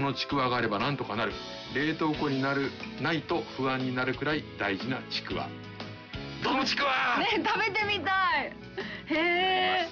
のちくわがあればなんとかなる。冷凍庫にないと不安になるくらい大事なちくわ。どのちくわね、食べてみたい。へえ。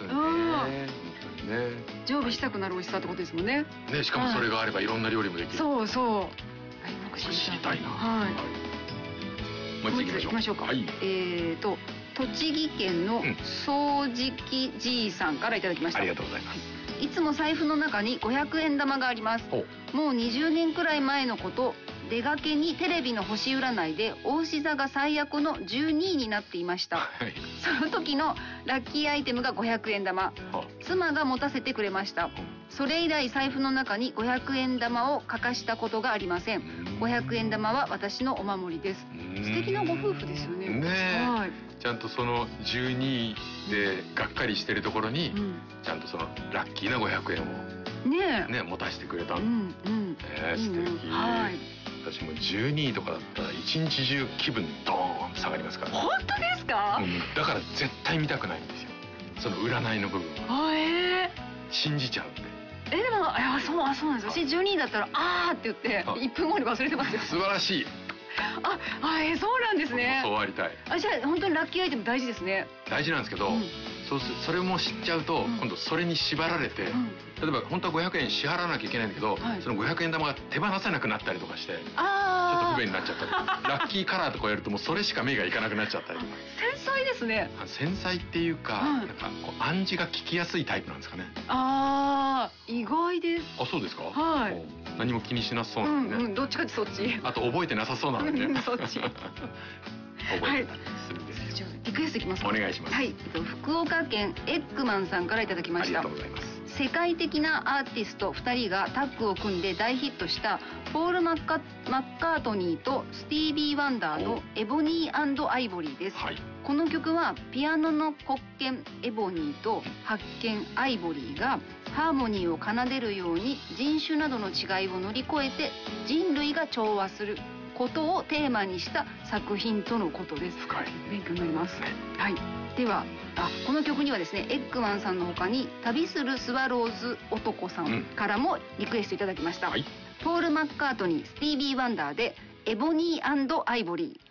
常備したくなる美味しさってことですもんね。 ね、しかもそれがあればいろんな料理もできる。 そうそう。 知りたいな。 はい。 もう一つ行きましょうか。はい。 栃木県の掃除機じいさんからいただきました。 ありがとうございます。 いつも財布の中に500円玉があります。もう20年くらい前のこと、出がけにテレビの星占いで牡牛座が最悪の12位になっていました。はい、その時のラッキーアイテムが500円玉。妻が持たせてくれました。それ以来財布の中に500円玉を欠かしたことがありません。500円玉は私のお守りです。素敵なご夫婦ですよね。 ねえ、はい、ちゃんとその12位でがっかりしてるところに、ちゃんとそのラッキーな500円をね持たせてくれた。素敵。はい。私も12位とかだったら一日中気分ドーンと下がりますから。 本当ですか？ だから絶対見たくないんですよ。その占いの部分は。信じちゃうんで。 でもそうなんですよ。私12位だったらあーって言って1分後に忘れてますよ。 素晴らしい。 そうなんですね。 そうありたい。 じゃあ本当にラッキーアイテム大事ですね。 大事なんですけど、それも知っちゃうと今度それに縛られて、例えば本当は500円支払わなきゃいけないんだけど、その500円玉が手放せなくなったりとかして、ちょっと不便になっちゃったり、ラッキーカラーとかやるともうそれしか目がいかなくなっちゃったりとか。 繊細ですね。 繊細っていうか、なんかこう暗示が聞きやすいタイプなんですかね。 意外です。 そうですか。 はい。 何も気にしなさそうなんでね。 どっちかってそっち。 あと覚えてなさそうなんでね。 そっち。 覚えてたりするんですよ。 リクエストいきますか。 お願いします。 はい。福岡県エッグマンさんからいただきました。 ありがとうございます。 世界的なアーティスト2人がタッグを組んで大ヒットしたポール・マッカートニーとスティービー・ワンダーのエボニー&アイボリーです。この曲はピアノの黒鍵エボニーと白鍵アイボリーがハーモニーを奏でるように人種などの違いを乗り越えて人類が調和することをテーマにした作品とのことです。 深い。 勉強になります。はい。ではこの曲にはですね、エッグマンさんの他に旅するスワローズ男さんからもリクエストいただきました。ポール・マッカートニー、スティービー・ワンダーでエボニー&アイボリー。